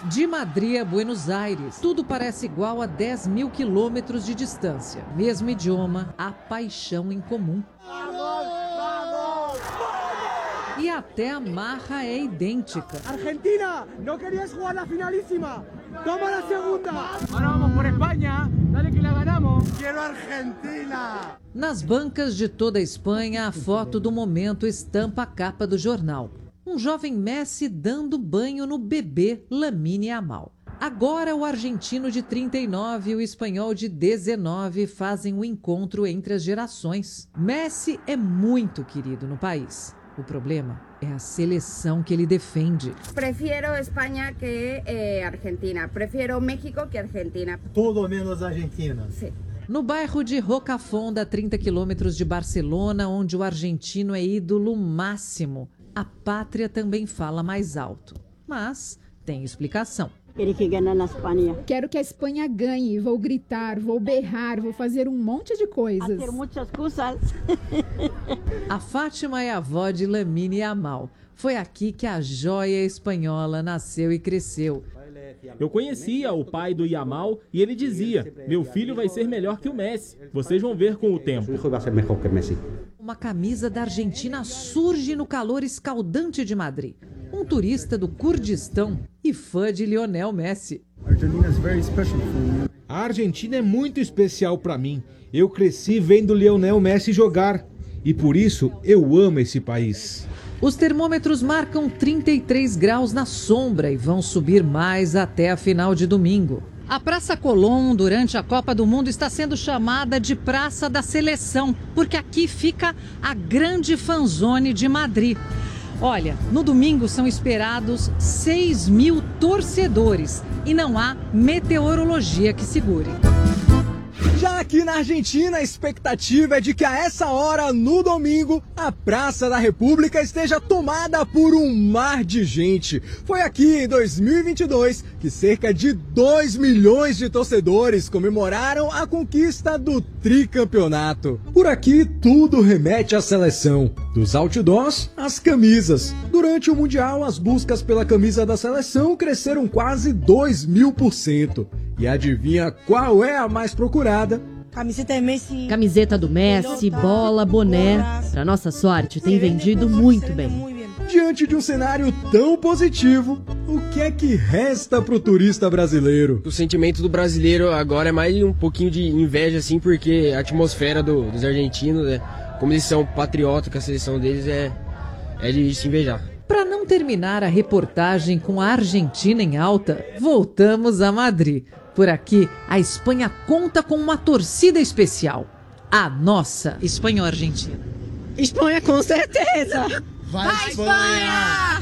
De Madrid a Buenos Aires, tudo parece igual a 10 mil quilômetros de distância. Mesmo idioma, a paixão em comum. E até a marra é idêntica. Argentina, não querias jogar a finalíssima? Toma a segunda. Agora vamos por Espanha, dale que la ganamos. Quero Argentina. Nas bancas de toda a Espanha, a foto do momento estampa a capa do jornal. Um jovem Messi dando banho no bebê Lamine Yamal. Agora o argentino de 39 e o espanhol de 19 fazem um encontro entre as gerações. Messi é muito querido no país. O problema é a seleção que ele defende. Prefiro Espanha que Argentina. Prefiro México que Argentina. Tudo menos Argentina. Sim. No bairro de Rocafonda, a 30 quilômetros de Barcelona, onde o argentino é ídolo máximo, a pátria também fala mais alto. Mas tem explicação. Quero que a Espanha ganhe, vou gritar, vou berrar, vou fazer um monte de coisas. A Fátima é avó de Lamine Yamal. Foi aqui que a joia espanhola nasceu e cresceu. Eu conhecia o pai do Yamal e ele dizia: meu filho vai ser melhor que o Messi. Vocês vão ver com o tempo. Uma camisa da Argentina surge no calor escaldante de Madrid. Um turista do Kurdistão e fã de Lionel Messi. A Argentina é muito especial para mim. Eu cresci vendo Lionel Messi jogar e por isso eu amo esse país. Os termômetros marcam 33 graus na sombra e vão subir mais até a final de domingo. A Praça Colón, durante a Copa do Mundo, está sendo chamada de Praça da Seleção, porque aqui fica a grande fanzone de Madrid. Olha, no domingo são esperados 6 mil torcedores e não há meteorologia que segure. Já aqui na Argentina, a expectativa é de que a essa hora, no domingo, a Praça da República esteja tomada por um mar de gente. Foi aqui em 2022 que cerca de 2 milhões de torcedores comemoraram a conquista do tricampeonato. Por aqui, tudo remete à seleção, dos outdoors às camisas. Durante o Mundial, as buscas pela camisa da seleção cresceram quase 2.000%. E adivinha qual é a mais procurada? Camiseta do Messi, bola, boné. Para nossa sorte, tem vendido muito bem. Diante de um cenário tão positivo, o que é que resta pro turista brasileiro? O sentimento do brasileiro agora é mais um pouquinho de inveja, assim, porque a atmosfera dos argentinos, né, como eles são patriotas com a seleção deles, é de se invejar. Para não terminar a reportagem com a Argentina em alta, voltamos a Madrid. Por aqui, a Espanha conta com uma torcida especial. A nossa Espanha-Argentina. Espanha, com certeza! Vai Espanha!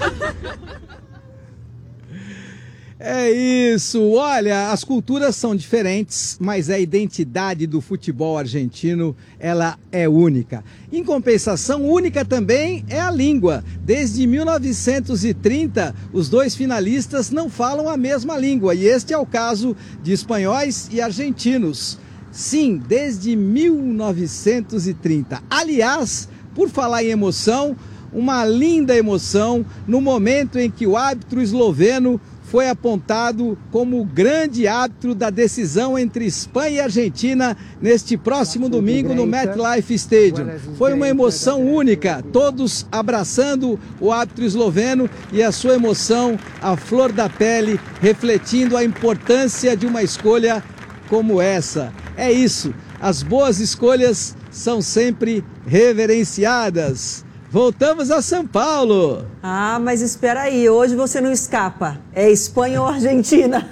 É isso, olha, as culturas são diferentes, mas a identidade do futebol argentino, ela é única. Em compensação, única também é a língua. Desde 1930, os dois finalistas não falam a mesma língua, e este é o caso de espanhóis e argentinos. Sim, desde 1930. Aliás, por falar em emoção, uma linda emoção no momento em que o árbitro esloveno foi apontado como o grande árbitro da decisão entre Espanha e Argentina neste próximo domingo no MetLife Stadium. Foi uma emoção única, todos abraçando o árbitro esloveno e a sua emoção à flor da pele, refletindo a importância de uma escolha como essa. É isso, as boas escolhas são sempre reverenciadas. Voltamos a São Paulo. Ah, mas espera aí, hoje você não escapa. É Espanha ou Argentina?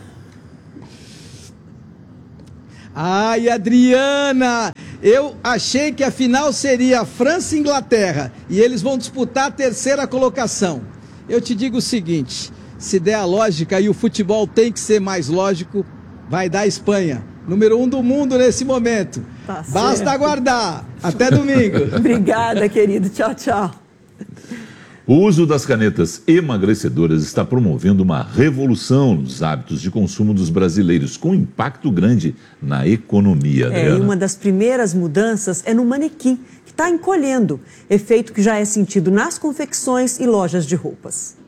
Ai, Adriana, eu achei que a final seria França e Inglaterra e eles vão disputar a terceira colocação. Eu te digo o seguinte, se der a lógica e o futebol tem que ser mais lógico, vai dar Espanha. Número 1 do mundo nesse momento. Tá Basta certo. aguardar. Até domingo. Obrigada, querido. Tchau, tchau. O uso das canetas emagrecedoras está promovendo uma revolução nos hábitos de consumo dos brasileiros, com impacto grande na economia. E uma das primeiras mudanças é no manequim, que está encolhendo, efeito que já é sentido nas confecções e lojas de roupas.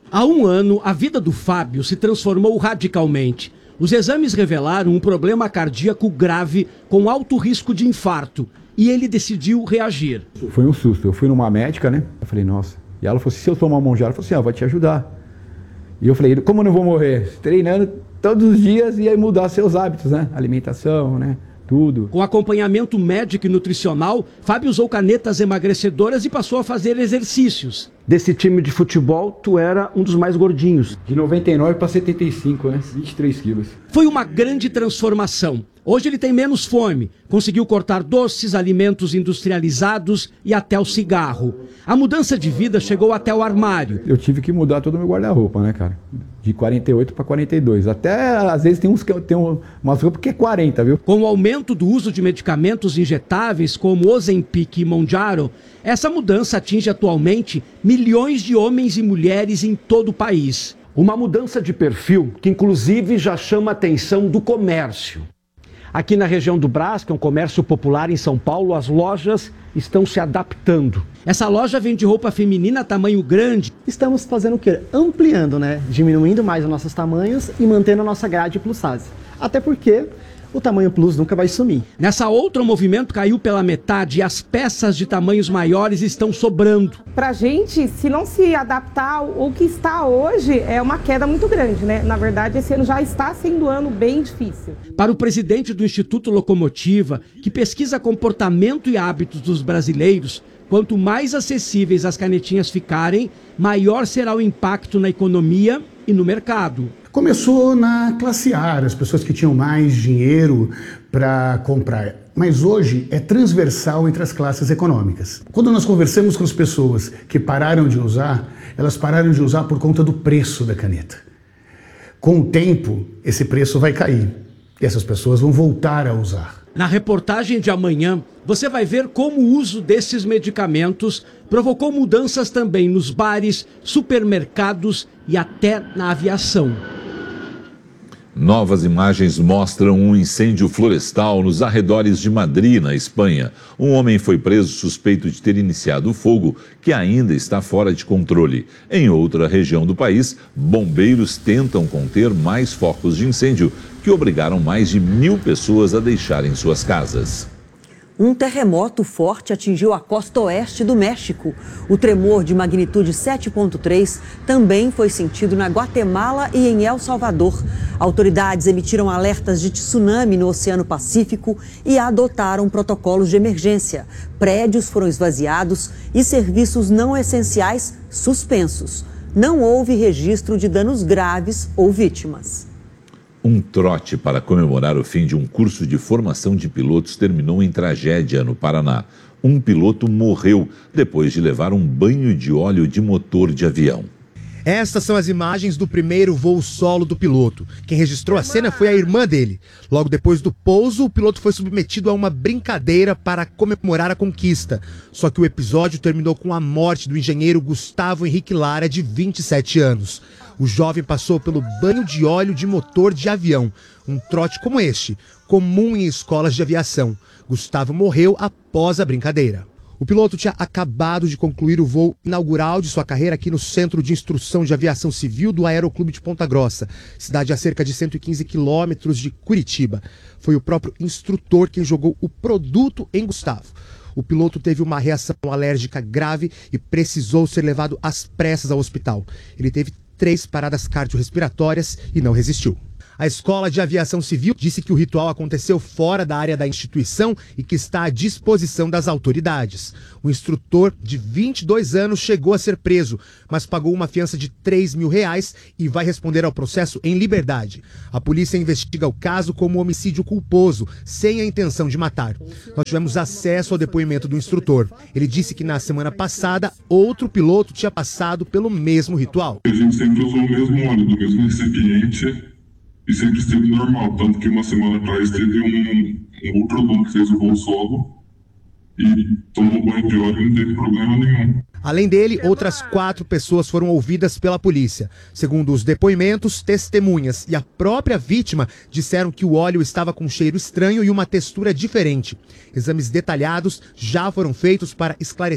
Há um ano, a vida do Fábio se transformou radicalmente. Os exames revelaram um problema cardíaco grave com alto risco de infarto. E ele decidiu reagir. Foi um susto. Eu fui numa médica, né? Eu falei, nossa. E ela falou assim, se eu tomar monjara, ela falou assim, vai te ajudar. E eu falei, como eu não vou morrer? Treinando todos os dias e aí mudar seus hábitos, né? Alimentação, né? Tudo. Com acompanhamento médico e nutricional, Fábio usou canetas emagrecedoras e passou a fazer exercícios. Desse time de futebol, tu era um dos mais gordinhos. De 99 para 75, né? 23 quilos. Foi uma grande transformação. Hoje ele tem menos fome, conseguiu cortar doces, alimentos industrializados e até o cigarro. A mudança de vida chegou até o armário. Eu tive que mudar todo o meu guarda-roupa, né, cara? De 48 para 42. Até, às vezes, tem umas roupas que é 40, viu? Com o aumento do uso de medicamentos injetáveis como Ozempic e Mounjaro, essa mudança atinge atualmente milhões de homens e mulheres em todo o país. Uma mudança de perfil que, inclusive, já chama a atenção do comércio. Aqui na região do Brás, que é um comércio popular em São Paulo, as lojas estão se adaptando. Essa loja vende roupa feminina tamanho grande. Estamos fazendo o quê? Ampliando, né? Diminuindo mais os nossos tamanhos e mantendo a nossa grade plus size. Até porque o tamanho plus nunca vai sumir. Nessa outra, o movimento caiu pela metade e as peças de tamanhos maiores estão sobrando. Pra gente, se não se adaptar ao que está hoje, é uma queda muito grande, né? Na verdade, esse ano já está sendo um ano bem difícil. Para o presidente do Instituto Locomotiva, que pesquisa comportamento e hábitos dos brasileiros, quanto mais acessíveis as canetinhas ficarem, maior será o impacto na economia e no mercado. Começou na classe A, as pessoas que tinham mais dinheiro para comprar. Mas hoje é transversal entre as classes econômicas. Quando nós conversamos com as pessoas que pararam de usar, elas pararam de usar por conta do preço da caneta. Com o tempo, esse preço vai cair e essas pessoas vão voltar a usar. Na reportagem de amanhã, você vai ver como o uso desses medicamentos provocou mudanças também nos bares, supermercados e até na aviação. Novas imagens mostram um incêndio florestal nos arredores de Madrid, na Espanha. Um homem foi preso suspeito de ter iniciado o fogo, que ainda está fora de controle. Em outra região do país, bombeiros tentam conter mais focos de incêndio, que obrigaram mais de 1.000 pessoas a deixarem suas casas. Um terremoto forte atingiu a costa oeste do México. O tremor de magnitude 7,3 também foi sentido na Guatemala e em El Salvador. Autoridades emitiram alertas de tsunami no Oceano Pacífico e adotaram protocolos de emergência. Prédios foram esvaziados e serviços não essenciais suspensos. Não houve registro de danos graves ou vítimas. Um trote para comemorar o fim de um curso de formação de pilotos terminou em tragédia no Paraná. Um piloto morreu depois de levar um banho de óleo de motor de avião. Estas são as imagens do primeiro voo solo do piloto. Quem registrou a cena foi a irmã dele. Logo depois do pouso, o piloto foi submetido a uma brincadeira para comemorar a conquista. Só que o episódio terminou com a morte do engenheiro Gustavo Henrique Lara, de 27 anos. O jovem passou pelo banho de óleo de motor de avião, um trote como este, comum em escolas de aviação. Gustavo morreu após a brincadeira. O piloto tinha acabado de concluir o voo inaugural de sua carreira aqui no Centro de Instrução de Aviação Civil do Aeroclube de Ponta Grossa, cidade a cerca de 115 quilômetros de Curitiba. Foi o próprio instrutor quem jogou o produto em Gustavo. O piloto teve uma reação alérgica grave e precisou ser levado às pressas ao hospital. Ele teve 3 paradas cardiorrespiratórias e não resistiu. A Escola de Aviação Civil disse que o ritual aconteceu fora da área da instituição e que está à disposição das autoridades. O instrutor, de 22 anos, chegou a ser preso, mas pagou uma fiança de R$3.000 e vai responder ao processo em liberdade. A polícia investiga o caso como homicídio culposo, sem a intenção de matar. Nós tivemos acesso ao depoimento do instrutor. Ele disse que na semana passada, outro piloto tinha passado pelo mesmo ritual. A gente sempre usou o mesmo óleo, do mesmo recipiente. E sempre esteve normal, tanto que uma semana atrás teve um outro aluno que fez o voo solo e tomou banho de óleo e não teve problema nenhum. Além dele, outras 4 pessoas foram ouvidas pela polícia. Segundo os depoimentos, testemunhas e a própria vítima disseram que o óleo estava com um cheiro estranho e uma textura diferente. Exames detalhados já foram feitos para esclarecer